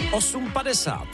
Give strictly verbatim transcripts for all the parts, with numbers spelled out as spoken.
osm padesát.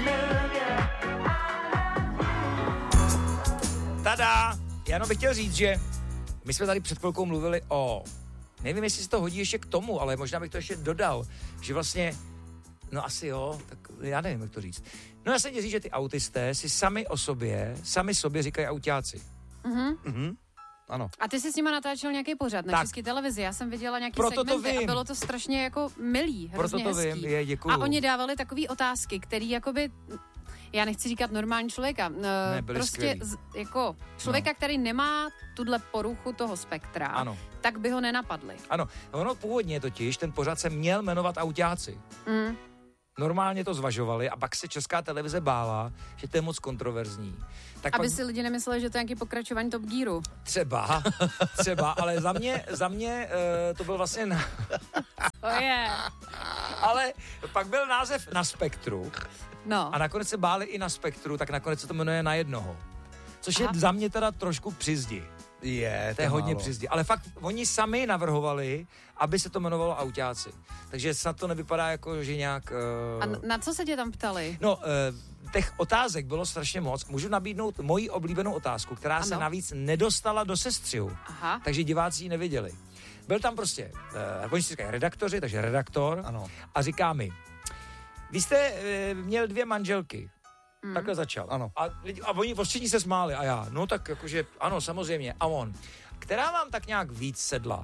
Tada! Já jenom bych chtěl říct, že my jsme tady před chvilkou mluvili o, nevím, jestli se to hodí ještě k tomu, ale možná bych to ještě dodal, že vlastně, no asi jo, tak já nevím, jak to říct. No já se říct, že ty autisté si sami o sobě, sami sobě říkají autáci. Mhm. Mhm. Ano. A ty jsi s nima natáčel nějaký pořad na Tak. České televizi. Já jsem viděla nějaký Proto to segmenty vím. a bylo to strašně jako milý, hrozně Proto to hezký. vím, je, děkuju. A oni dávali takový otázky, který jakoby, já nechci říkat normální člověka, Ne, byli prostě z, jako člověka, No. který nemá tuhle poruchu toho spektra, Ano. tak by ho nenapadli. Ano, ono původně totiž, ten pořad se měl jmenovat autáci. Mm. Normálně to zvažovali a pak se Česká televize bála, že to je moc kontroverzní. Tak Aby pak si lidi nemysleli, že to je nějaký pokračování Top Gearu. třeba, třeba, ale za mě, za mě uh, to byl vlastně, na... To je. ale pak byl název Na spektru No. a nakonec se báli i Na spektru, tak nakonec se to jmenuje Na jednoho. Což Aha. je za mě teda trošku přizdi. Je, To je hodně přizdi. Ale fakt oni sami navrhovali, aby se to jmenovalo autáci. Takže snad to nevypadá jako, že nějak... Uh... A n- na co se tě tam ptali? No, uh, těch otázek bylo strašně moc. Můžu nabídnout moji oblíbenou otázku, která ano. se navíc nedostala do sestřihu. Aha. Takže diváci ji neviděli. Byl tam prostě, uh, oni si říkají redaktoři, takže redaktor. Ano. A říká mi, vy jste uh, měl dvě manželky. Mm. Takhle začal. Ano. A, lidi, a oni všichni se smáli a já, no tak jakože, ano, samozřejmě. A on, která vám tak nějak víc sedla?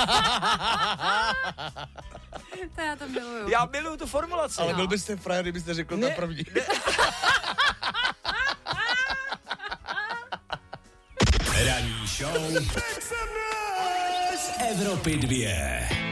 To já to miluju. Já miluju tu formulaci. Ale No. byl byste frajer, kdybyste řekl Ne, ta první. ne. Ranní show z Evropy dvě.